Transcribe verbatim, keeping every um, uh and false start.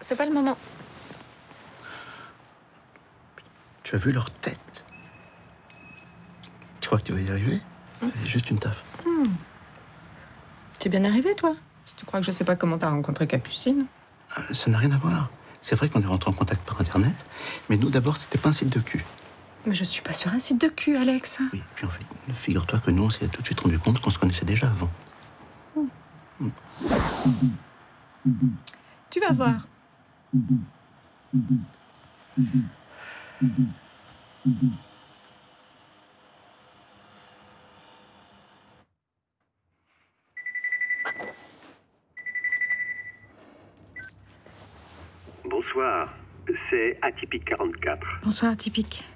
c'est pas le moment. Tu as vu leur tête? Tu crois que tu vas y arriver? mmh. C'est juste une taffe. Mmh. T'es bien arrivé, toi? Si tu crois que je sais pas comment t'as rencontré Capucine. Euh, ça n'a rien à voir. C'est vrai qu'on est rentré en contact par Internet, mais nous, d'abord, c'était pas un site de cul. Mais je suis pas sur un site de cul, Alex. Oui, puis en fait, figure-toi que nous, on s'est tout de suite rendu compte qu'on se connaissait déjà avant. Mmh. Mmh. Tu vas voir. Bonsoir, c'est Atypique quarante-quatre. Bonsoir, Atypique.